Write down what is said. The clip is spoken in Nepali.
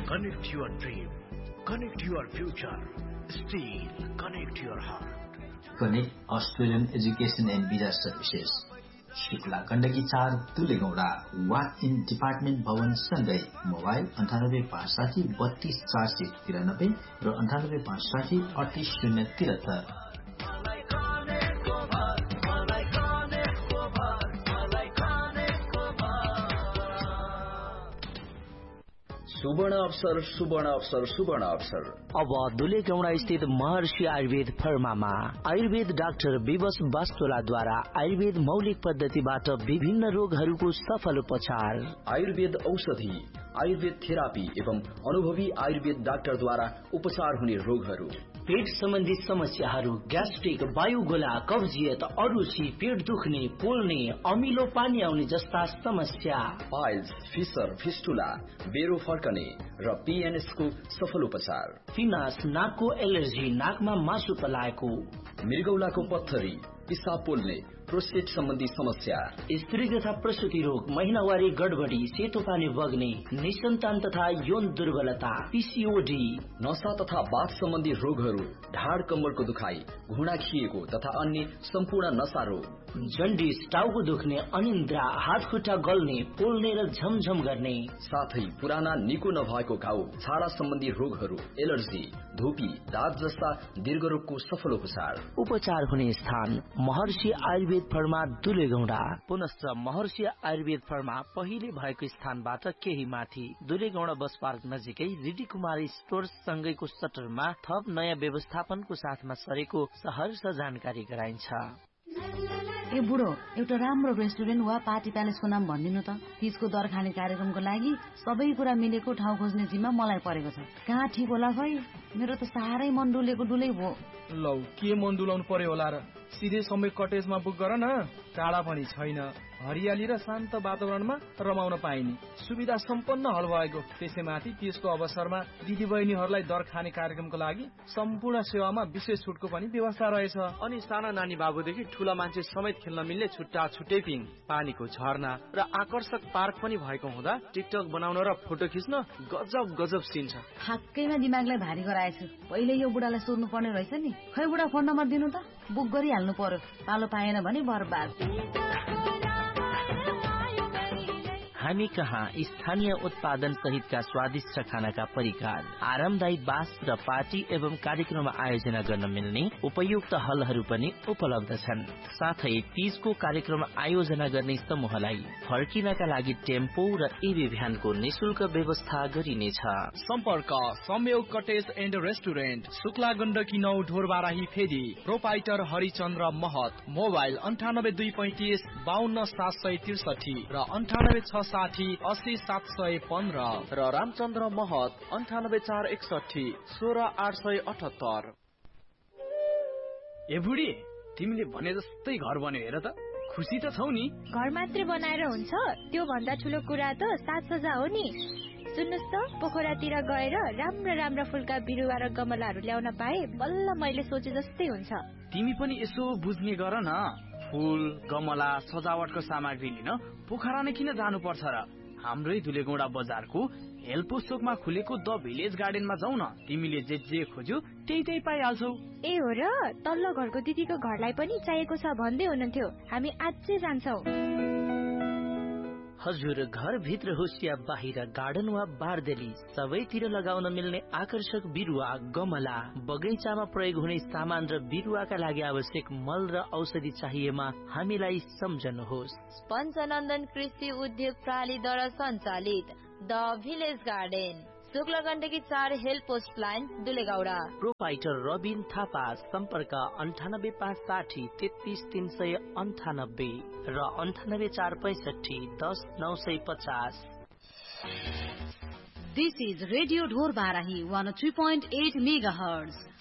Connect your dream. Connect your future. Still connect your heart. Connect Australian Education and Visa Services. Shukla Gandaki 4 दुलेगौडा walk in department भवन सँगै मोबाइल 9856 32 493 र 9856 38 073। सुवर्ण अवसर सुवर्ण अवसर सुवर्ण अवसर। अब दुलेगौडा स्थित महर्षि आयुर्वेद फर्मामा आयुर्वेद डाक्टर विवश वास्तोलाद्वारा आयुर्वेद मौलिक पद्धतिबाट विभिन्न रोगहरूको सफल उपचार, आयुर्वेद औषधि, आयुर्वेद थेरापी एवं अनुभवी आयुर्वेद डाक्टरद्वारा उपचार हुने रोगहरू, पेट सम्बन्धी समस्याहरू, ग्यास्ट्रिक, वायुगोला, कब्जियत, अरुचि, पेट दुख्ने, पोल्ने, अमिलो पानी आउने जस्ता समस्या, पाइल्स, फिसर, फिस्टुला, बेरो फर्कने र पीएनएस को सफल उपचार, फिनास, नाकको एलर्जी, नाकमा मासु पलाएको, मृगौलाको पत्थरी, पिसाब पोल्ने, प्रोस्टेट सम्बन्धी समस्या, स्त्री तथा प्रसूति रोग, महिनावारी गडबडी, सेतो पानी बग्ने, निसन्तान तथा यौन दुर्बलता, पीसीओडी, नशा तथा वात सम्बन्धी रोगहरू, ढाड कम्मरको दुखाइ, घुँडा खिएको तथा अन्य सम्पूर्ण नशा रोग, जन्डिस, टाउको दुख्ने, अनिन्द्रा, हात खुट्टा गल्ने, पोल्ने र झमझम गर्ने, साथै पुराना निको नभएको घाउ, छाला सम्बन्धी रोगहरू, एलर्जी, धुपी, दाँत जस्ता दीर्घरोगको सफल उपचार हुने स्थान महर्षि आयुर्वेद फर्मा दुलेगौडा। पुनश्च महर्षि आयुर्वेद फर्मा पहिले भएको स्थानबाट केही माथि दुलेगौडा बस पार्क नजिकै रिडी कुमारी स्टोर्स सँगैको सटरमा थप नयाँ व्यवस्थापनको साथमा सरेको सहर्ष जानकारी गराइन्छ। ए बुढो, एउटा राम्रो रेस्टुरेन्ट वा पार्टी प्यालेसको नाम भनिदिनु त। तीजको दर खाने कार्यक्रमको लागि सबै कुरा मिलेको ठाउँ खोज्ने जिम्मा मलाई परेको छ। कहाँ ठिक होला खै? मेरो त साह्रै मन डुलेको डुलै भयो। लौ, के मन डुलाउनु पर्यो होला र? सिधै समय कटेजमा बुक गर न। टाढा पनि छैन, हरियाली र शान्त वातावरणमा रमाउन पाइने सुविधा सम्पन्न हल भएको। त्यसैमाथि त्यसको अवसरमा दिदी बहिनीहरूलाई दर खाने कार्यक्रमको लागि सम्पूर्ण सेवामा विशेष छुटको पनि व्यवस्था रहेछ। अनि साना नानी बाबुदेखि ठूला मान्छे समेत खेल्न मिल्ने छुट्टा छुट्टै पिङ, पानीको झरना र आकर्षक पार्क पनि भएको हुँदा टिकटक बनाउन र फोटो खिच्न गजब सीन छ। ठ्याक्कैमा दिमागलाई भारी गराएछु। पहिले यो बुढालाई सोध्नु पर्ने रहेछ नि। खै बुढा, फोन नम्बर दिनु त, बुक गरिहाल्नु पर्यो। पालो पाएन भने बर्बाद। हामी कहाँ स्थानीय उत्पादन सहितका स्वादिष्ट खानाका परिकार, आरामदायी बास र पार्टी एवं कार्यक्रम आयोजना गर्न मिल्ने उपयुक्त हलहरू पनि उपलब्ध छन्। साथै तीजको कार्यक्रम आयोजना गर्ने समूहलाई फर्किनका लागि टेम्पो र एबी भ्यानको निशुल्क व्यवस्था गरिनेछ। सम्पर्क संयोग cottage and restaurant, Shukla Gandaki 9 Dhorbarahi फेदी, प्रोपाइटर हरिचन्द्र महत, मोबाइल 9825 52 763 र 9860 80 715 र रामचन्द्र महत 98461 16 878। ए बुढी, तिमीले भने जस्तै घर बन्यो हेर त। खुसी त छौ नि? घर मात्रै बनाएर हुन्छ? त्यो भन्दा ठुलो कुरा त साजसज्जा हो नि। सुन्नुस् त, पोखरातिर गएर राम्रा फुलका बिरुवा र गमलाहरू ल्याउन पाए बल्ल मैले सोचे जस्तै हुन्छ। तिमी पनि यसो बुझ्ने गर न। फूल, गमला, सजावटको सामग्री लिन पोखरा नै किन जानु पर्छ र? हाम्रै दुलेगौडा बजारको हेल्पोसोकमा खुलेको द भिलेज गार्डनमा जाऊ न। तिमीले जे खोज्यौ त्यही पाइहाल्छौ। ए हो र? तल्लो घरको दिदीको घरलाई पनि चाहिएको छ भन्दै हुनुहुन्थ्यो। हामी आजै जान्छौँ। हजुर, घर भित्र होस् या बाहिर, गार्डन वा बारदेली, सबैतिर लगाउन मिल्ने आकर्षक बिरुवा, गमला, बगैँचामा प्रयोग हुने सामान र बिरुवाका लागि आवश्यक मल र औषधि चाहिएमा हामीलाई सम्झनुहोस्। पञ्चनन्दन कृषि उद्योग प्रणालीद्वारा सञ्चालित the village garden, Shukla Gandaki 4 help post line, दुलेगौडा। Proprietor Rabin Thapa, सम्पर्क 98560 33 398 र 98465 10 950। This is Radio Dhor Barahi 103.8 MHz.